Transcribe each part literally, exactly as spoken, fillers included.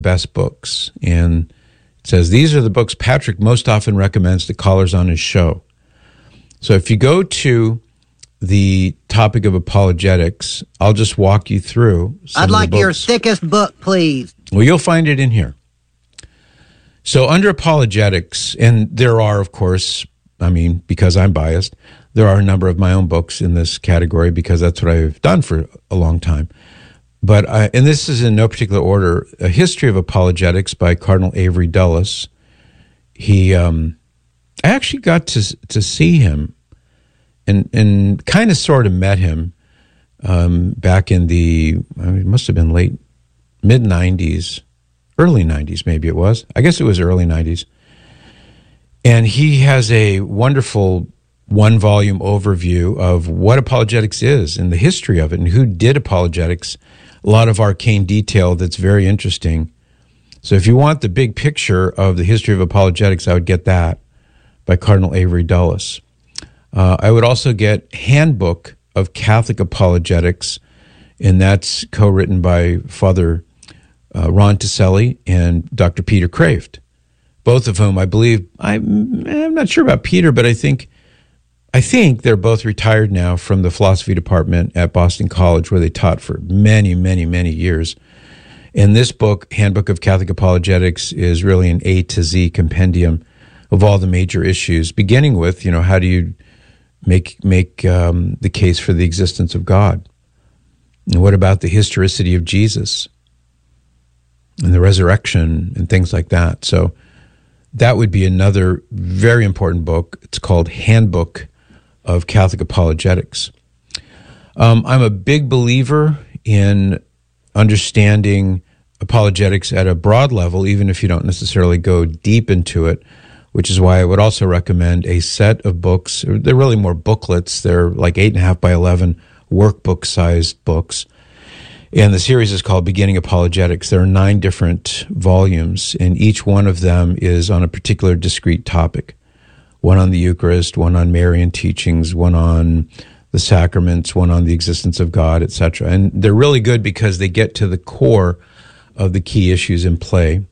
best books. And it says, these are the books Patrick most often recommends to callers on his show. So if you go to the topic of apologetics, I'll just walk you through some I'd of like the your books. thickest book, please. Well, you'll find it in here. So under apologetics, and there are, of course, I mean, because I'm biased, there are a number of my own books in this category because that's what I've done for a long time. But, I, and this is in no particular order, A History of Apologetics by Cardinal Avery Dulles. He, um, I actually got to to see him and and kind of sort of met him um, back in the, I mean, it must have been late, mid-nineties, early nineties maybe it was. I guess it was early nineties. And he has a wonderful one-volume overview of what apologetics is and the history of it and who did apologetics, a lot of arcane detail that's very interesting. So if you want the big picture of the history of apologetics, I would get that by Cardinal Avery Dulles. Uh, I would also get Handbook of Catholic Apologetics, and that's co-written by Father uh, Ron Tiselli and Doctor Peter Kraft, both of whom I believe, I'm, I'm not sure about Peter, but I think I think they're both retired now from the philosophy department at Boston College, where they taught for many, many, many years. And this book, Handbook of Catholic Apologetics, is really an A to Z compendium of all the major issues, beginning with, you know, how do you make make um, the case for the existence of God? And what about the historicity of Jesus and the resurrection and things like that? So that would be another very important book. It's called Handbook of Catholic Apologetics. Um, I'm a big believer in understanding apologetics at a broad level, even if you don't necessarily go deep into it, which is why I would also recommend a set of books. They're really more booklets. They're like eight and a half by eleven workbook-sized books. And the series is called Beginning Apologetics. There are nine different volumes, and each one of them is on a particular discrete topic. One on the Eucharist, one on Marian teachings, one on the sacraments, one on the existence of God, et cetera. And they're really good because they get to the core of the key issues in play.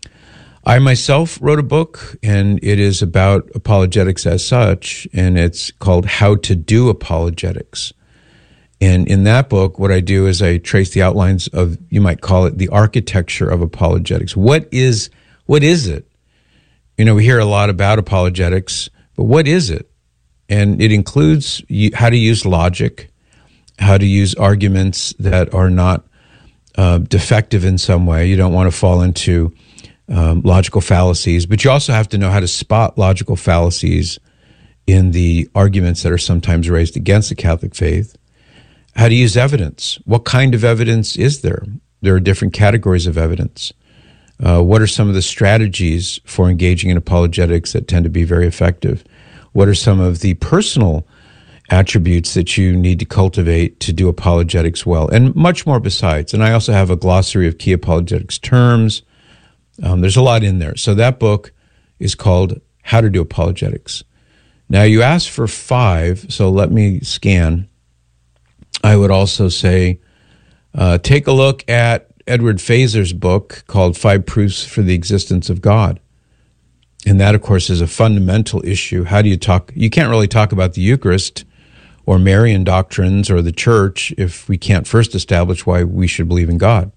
I myself wrote a book, and it is about apologetics as such, and it's called How to Do Apologetics. And in that book, what I do is I trace the outlines of, you might call it, the architecture of apologetics. What is, what is it? You know, we hear a lot about apologetics, but what is it? And it includes how to use logic, how to use arguments that are not uh, defective in some way. You don't want to fall into um, logical fallacies, but you also have to know how to spot logical fallacies in the arguments that are sometimes raised against the Catholic faith. How to use evidence. What kind of evidence is there? There are different categories of evidence. Uh, what are some of the strategies for engaging in apologetics that tend to be very effective? What are some of the personal attributes that you need to cultivate to do apologetics well? And much more besides. And I also have a glossary of key apologetics terms. Um, there's a lot in there. So that book is called How to Do Apologetics. Now, you asked for five, so let me scan. I would also say uh, take a look at Edward Feser's book called Five Proofs for the Existence of God. And that, of course, is a fundamental issue. How do you talk? You can't really talk about the Eucharist or Marian doctrines or the Church if we can't first establish why we should believe in God.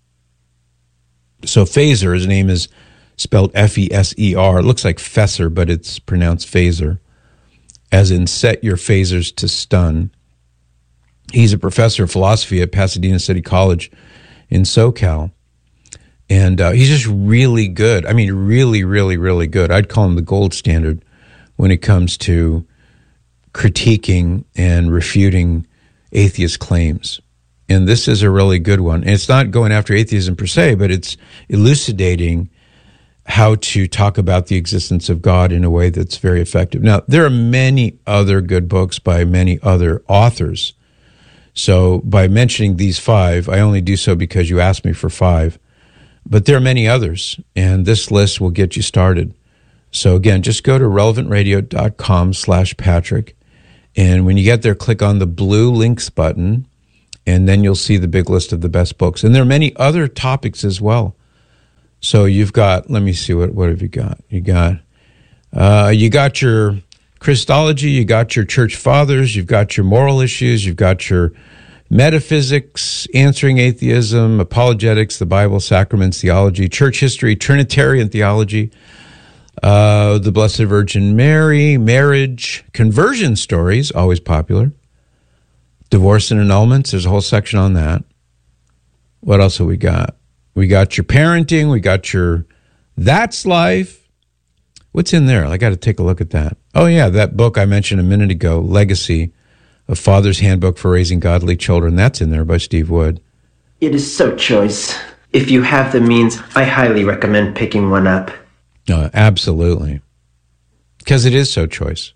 So Feser, his name is spelled F E S E R. It looks like Fesser, but it's pronounced Feser, as in set your phasers to stun. He's a professor of philosophy at Pasadena City College in SoCal. And uh, he's just really good. I mean, really, really, really good. I'd call him the gold standard when it comes to critiquing and refuting atheist claims. And this is a really good one. And it's not going after atheism per se, but it's elucidating how to talk about the existence of God in a way that's very effective. Now, there are many other good books by many other authors. So by mentioning these five, I only do so because you asked me for five. But there are many others, and this list will get you started. So again, just go to relevantradio.com slash Patrick, and when you get there, click on the blue links button, and then you'll see the big list of the best books. And there are many other topics as well. So you've got, let me see, what, what have you got? You got, uh, you got your Christology, you got your church fathers, you've got your moral issues, you've got your metaphysics, answering atheism, apologetics, the Bible, sacraments, theology, church history, Trinitarian theology, uh, the Blessed Virgin Mary, marriage, conversion stories, always popular, divorce and annulments, there's a whole section on that. What else have we got? We got your parenting, we got your That's Life. What's in there? I got to take a look at that. Oh, yeah, that book I mentioned a minute ago, Legacy, A Father's Handbook for Raising Godly Children. That's in there by Steve Wood. It is so choice. If you have the means, I highly recommend picking one up. No, absolutely. Because it is so choice.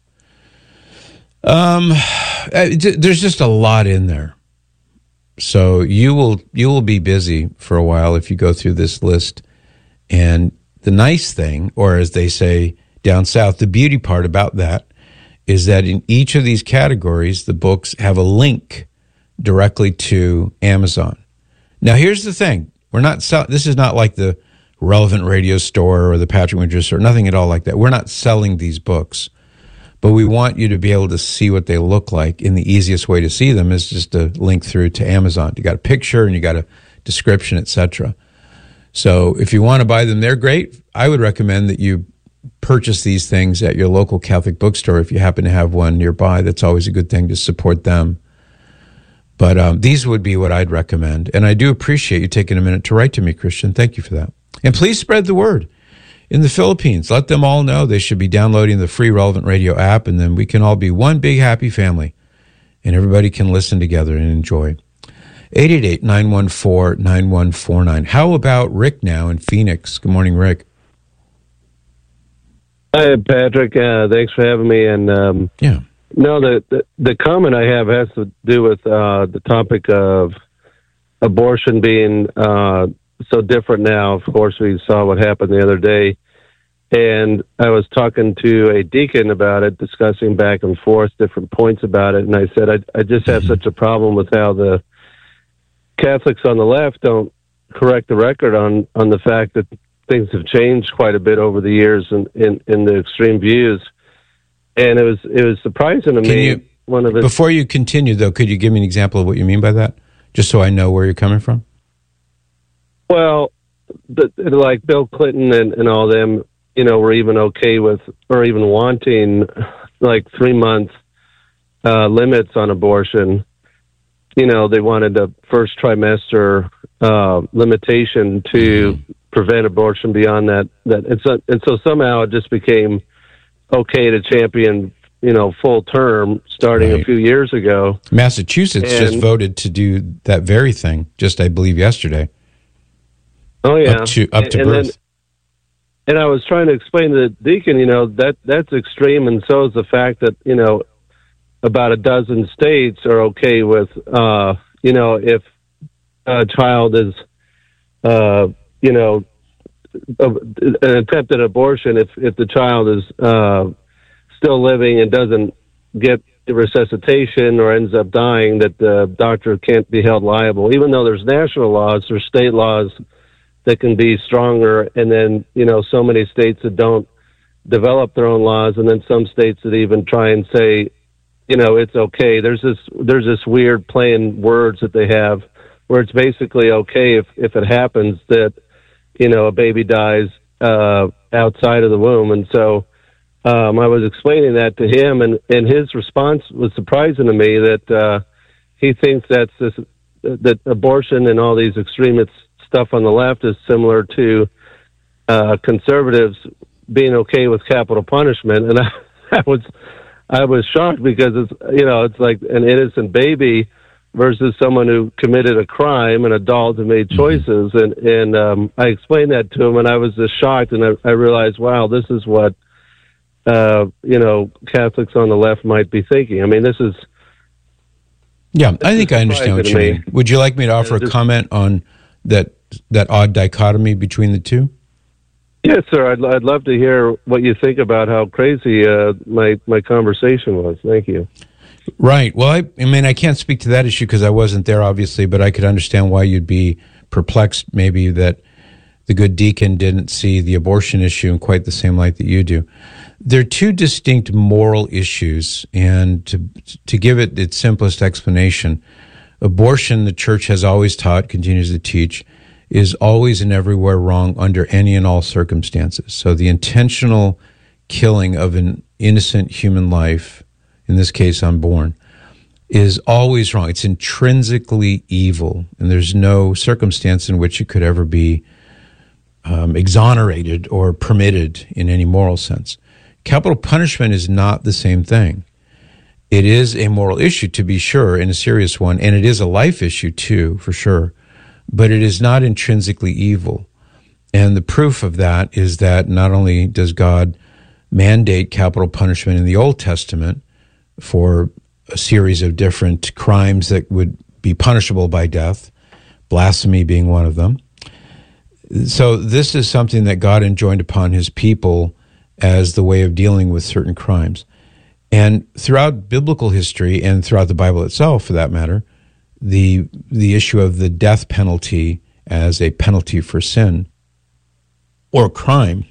Um, there's just a lot in there. So you will you will be busy for a while if you go through this list. And the nice thing, or as they say down south, the beauty part about that is that in each of these categories, the books have a link directly to Amazon. Now, here's the thing. We're not sell- this is not like the Relevant Radio Store or the Patrick Madrid Store, nothing at all like that. We're not selling these books, but we want you to be able to see what they look like. And the easiest way to see them is just to link through to Amazon. You got a picture and you got a description, et cetera. So if you want to buy them, they're great. I would recommend that you purchase these things at your local Catholic bookstore if you happen to have one nearby. That's always a good thing to support them. But um, these would be what I'd recommend. And I do appreciate you taking a minute to write to me, Christian. Thank you for that. And please spread the word. In the Philippines, let them all know they should be downloading the free Relevant Radio app, and then we can all be one big happy family, and everybody can listen together and enjoy. eight eight eight, nine one four, nine one four nine. How about Rick now in Phoenix? Good morning, Rick. Hi, Patrick. Uh, thanks for having me. And um, yeah, no, the, the the comment I have has to do with uh, the topic of abortion being uh, so different now. Of course, we saw what happened the other day, and I was talking to a deacon about it, discussing back and forth different points about it, and I said I, I just have such a problem with how the Catholics on the left don't correct the record on, on the fact that things have changed quite a bit over the years in, in, in the extreme views. And it was it was surprising to Can me. You, one of his, before you continue, though, could you give me an example of what you mean by that? Just so I know where you're coming from. Well, the, like Bill Clinton and, and all them, you know, were even okay with, or even wanting, like three month uh, limits on abortion. You know, they wanted a first trimester uh, limitation to mm-hmm. prevent abortion beyond that. That and so, and so somehow it just became okay to champion, you know, full term starting right. a few years ago. Massachusetts and, just voted to do that very thing, just I believe yesterday. Oh yeah, up to up to and, birth. And, then, and I was trying to explain to the deacon, you know, that that's extreme, and so is the fact that, you know, about a dozen states are okay with, uh, you know, if a child is, uh, you know, an attempted abortion, if, if the child is uh, still living and doesn't get resuscitation or ends up dying, that the doctor can't be held liable, even though there's national laws or state laws that can be stronger. And then, you know, so many states that don't develop their own laws, and then some states that even try and say, you know, it's okay. There's this there's this weird playing words that they have where it's basically okay if, if it happens that, you know, a baby dies uh, outside of the womb. And so um, I was explaining that to him, and, and his response was surprising to me that uh, he thinks that's this, that abortion and all these extremist stuff on the left is similar to uh, conservatives being okay with capital punishment. And I, I was... I was shocked because it's, you know, it's like an innocent baby versus someone who committed a crime, an adult who made choices. And, and um, I explained that to him, and I was just shocked. And I, I realized, wow, this is what, uh, you know, Catholics on the left might be thinking. I mean, this is... Yeah, I think I understand what you me. mean. Would you like me to offer just, a comment on that that odd dichotomy between the two? Yes, sir. I'd, I'd love to hear what you think about how crazy uh, my my conversation was. Thank you. Right. Well, I, I mean, I can't speak to that issue because I wasn't there, obviously, but I could understand why you'd be perplexed, maybe, that the good deacon didn't see the abortion issue in quite the same light that you do. They're two distinct moral issues, and to to give it its simplest explanation, abortion, the church has always taught, continues to teach, is always and everywhere wrong under any and all circumstances. So the intentional killing of an innocent human life, in this case unborn, is always wrong. It's intrinsically evil, and there's no circumstance in which it could ever be um, exonerated or permitted in any moral sense. Capital punishment is not the same thing. It is a moral issue, to be sure, and a serious one, and it is a life issue, too, for sure, but it is not intrinsically evil. And the proof of that is that not only does God mandate capital punishment in the Old Testament for a series of different crimes that would be punishable by death, blasphemy being one of them. So this is something that God enjoined upon his people as the way of dealing with certain crimes. And throughout biblical history and throughout the Bible itself, for that matter, the the issue of the death penalty as a penalty for sin or crime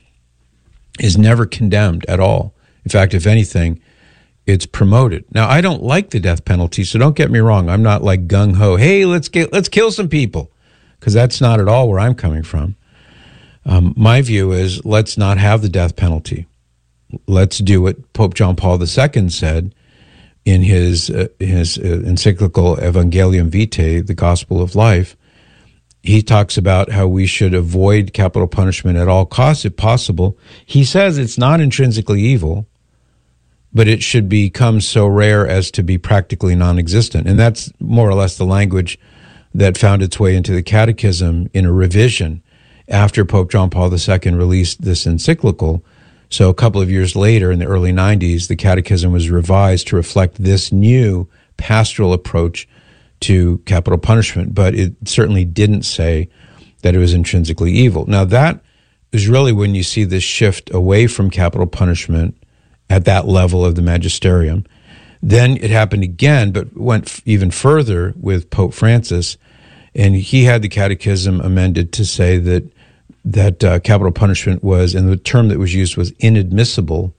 is never condemned at all. In fact, if anything, it's promoted. Now, I don't like the death penalty, so don't get me wrong. I'm not like gung-ho, hey, let's get, let's kill some people, because that's not at all where I'm coming from. Um, my view is let's not have the death penalty. Let's do what Pope John Paul the Second said in his uh, his uh, encyclical Evangelium Vitae, the Gospel of Life. He talks about how we should avoid capital punishment at all costs if possible. He says it's not intrinsically evil, but it should become so rare as to be practically non-existent. And that's more or less the language that found its way into the Catechism in a revision after Pope John Paul the Second released this encyclical. So a couple of years later, in the early nineties, the Catechism was revised to reflect this new pastoral approach to capital punishment, but it certainly didn't say that it was intrinsically evil. Now, that is really when you see this shift away from capital punishment at that level of the magisterium. Then it happened again, but went f- even further with Pope Francis, and he had the Catechism amended to say that that uh, capital punishment was, and the term that was used was inadmissible,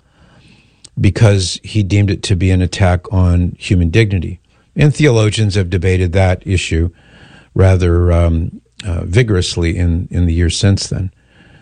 because he deemed it to be an attack on human dignity. And theologians have debated that issue rather um, uh, vigorously in, in the years since then.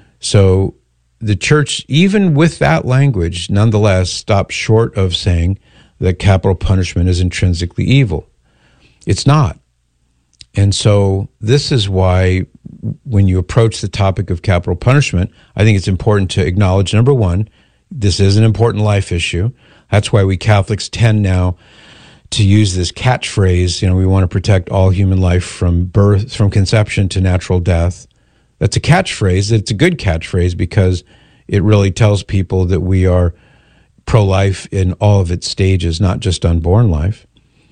So the church, even with that language, nonetheless stopped short of saying that capital punishment is intrinsically evil. It's not. And so this is why when you approach the topic of capital punishment, I think it's important to acknowledge, number one, this is an important life issue. That's why we Catholics tend now to use this catchphrase, you know, we want to protect all human life from birth, from conception to natural death. That's a catchphrase. It's a good catchphrase because it really tells people that we are pro-life in all of its stages, not just unborn life.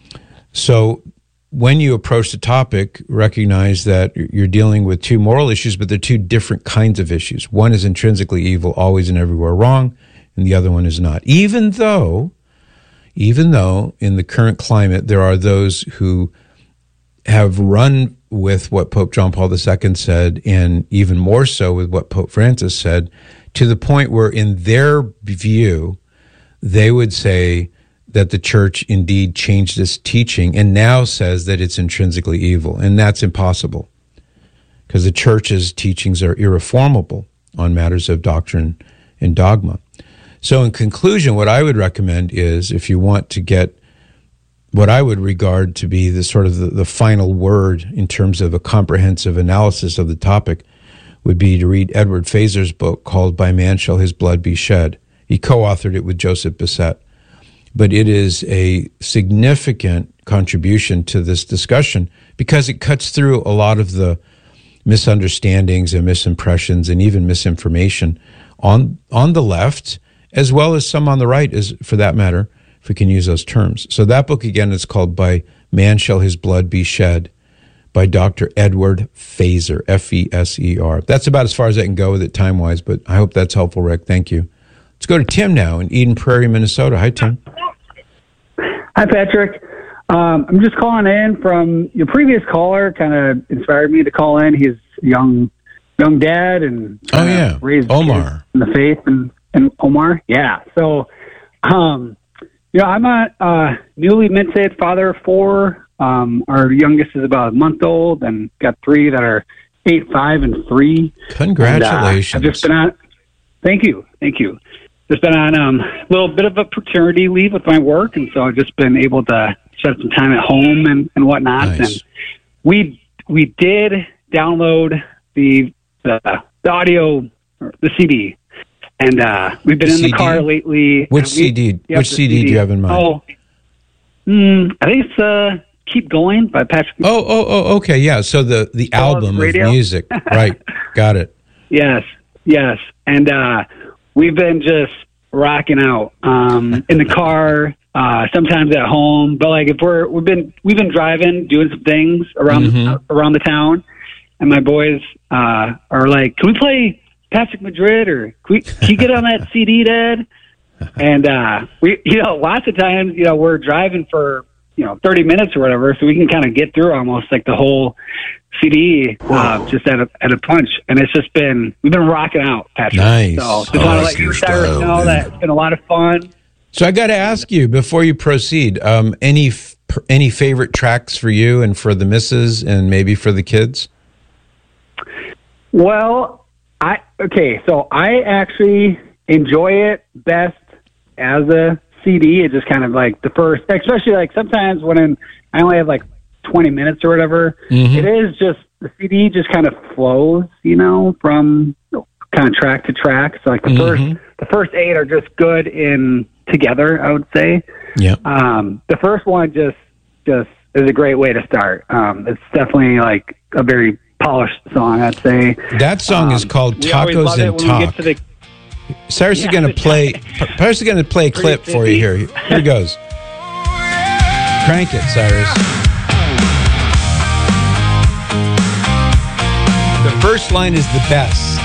So when you approach the topic, recognize that you're dealing with two moral issues, but they're two different kinds of issues. One is intrinsically evil, always and everywhere wrong, and the other one is not. Even though, even though in the current climate, there are those who have run with what Pope John Paul the Second said, and even more so with what Pope Francis said, to the point where in their view, they would say that the church indeed changed its teaching and now says that it's intrinsically evil. And that's impossible, because the church's teachings are irreformable on matters of doctrine and dogma. So in conclusion, what I would recommend is, if you want to get what I would regard to be the sort of the, the final word in terms of a comprehensive analysis of the topic, would be to read Edward Feser's book called By Man Shall His Blood Be Shed. He co-authored it with Joseph Bissett. But it is a significant contribution to this discussion because it cuts through a lot of the misunderstandings and misimpressions and even misinformation on on the left, as well as some on the right, as for that matter, if we can use those terms. So that book, again, is called By Man Shall His Blood Be Shed, by Doctor Edward Feser, F E S E R. That's about as far as I can go with it time-wise, but I hope that's helpful, Rick. Thank you. Let's go to Tim now in Eden Prairie, Minnesota. Hi, Tim. Hi, Patrick. Um, I'm just calling in from your previous caller. Kind of inspired me to call in. He's a young young dad and Oh, uh, yeah. raised Omar. kids in the faith and, and Omar. Yeah. So, um, you know, I'm a uh, newly mid-saved father of four. Um, our youngest is about a month old, and got three that are eight, five, and three. Congratulations. And, uh, I've just been on. Thank you, thank you. Just been on um, a little bit of a paternity leave with my work, and so I've just been able to spend some time at home and, and whatnot. Nice. And we we did download the the, the audio, or the C D, and uh, we've been The in the C D? car lately. Which and we- C D? yeah, Which the C D do you have in mind? Oh, mm, I think it's uh, "Keep Going" by Patrick. Oh, oh, oh, okay, yeah. So the the Oh, album of radio? music, right? Got it. Yes, yes, and uh, we've been just rocking out um, in the car, uh, sometimes at home. But like if we're we've been we've been driving, doing some things around Mhm. uh, around the town, and my boys uh, are like, "Can we play Patrick Madrid, or can, we, can you get on that C D, Dad?" And uh, we, you know, lots of times, you know, we're driving for you know thirty minutes or whatever, so we can kind of get through almost like the whole C D uh, just at a at a punch, and it's just been we've been rocking out, Patrick. Nice. So just Oh, want to that's let you your Cyrus style, know man. that it's been a lot of fun. So I got to ask you before you proceed, um, any f- any favorite tracks for you and for the missus and maybe for the kids? Well, I okay, so I actually enjoy it best as a C D. It just kind of like the first, especially like sometimes when I'm, I only have like twenty minutes or whatever. Mhm. It is just the C D just kind of flows, you know, from kind of track to track. So like the Mhm. first, the first eight are just good in together, I would say. Yeah. Um, the first one just just is a great way to start. Um, it's definitely like a very polished song, I'd say. That song is Um, called we always Tacos love it and when we Talk. get to the- Cyrus is Yeah. going to play. Cyrus is going to play a clip for you here. Here it goes. Crank it, Cyrus. The first line is the best.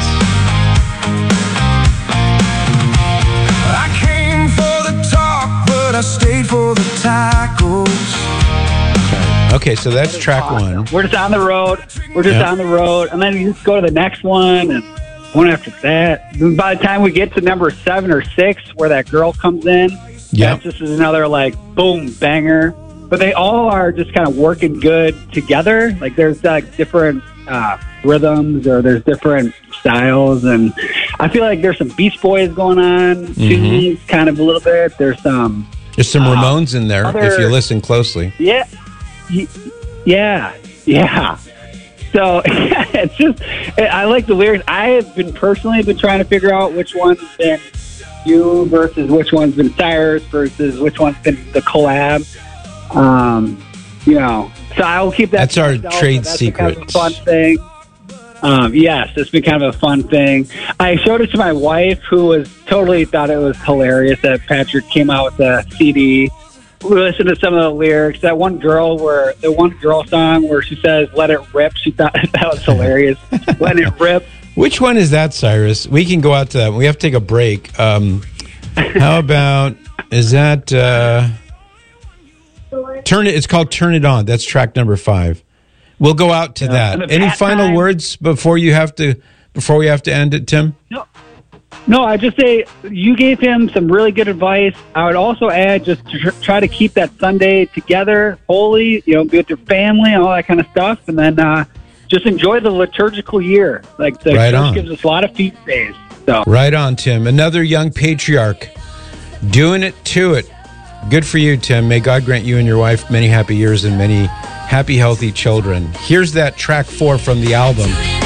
I came for the talk, but I stayed for the tacos. Okay, so that's track one. We're just on the road. We're just Yeah. on the road, and then you just go to the next one, and one after that. And by the time we get to number seven or six, where that girl comes in, Yeah. that just is another like boom banger. But they all are just kind of working good together. Like there's like different uh, rhythms, or there's different styles, and I feel like there's some Beach Boys going on too, Mm-hmm. kind of a little bit. There's some. There's some Ramones in there other- if you listen closely. Yeah, Y- yeah, yeah. So it's just, I like the lyrics. I have been personally been trying to figure out which one's been you versus which one's been Cyrus versus which one's been the collab. Um, you know, so I will keep that. That's to our myself, trade but that's been kind of a secrets. fun thing. Um, yes, it's been kind of a fun thing. I showed it to my wife, who was totally thought it was hilarious that Patrick came out with a C D. We listened to some of the lyrics. That one girl where the one girl song where she says "Let it rip." She thought that was hilarious. Let it rip. Which one is that, Cyrus? We can go out to that. We have to take a break. Um, how about, is that, uh, Turn It, it's called Turn It On. That's track number five. We'll go out to and that. the Any Pat final time. words before you have to, before we have to end it, Tim? No, no. I just say you gave him some really good advice. I would also add just to tr- try to keep that Sunday together, holy. You know, be with your family and all that kind of stuff, and then uh, just enjoy the liturgical year. Like the Right church on. gives us a lot of feast days. So Right on, Tim. Another young patriarch doing it to it. Good for you, Tim. May God grant you and your wife many happy years and many happy, healthy children. Here's that track four from the album.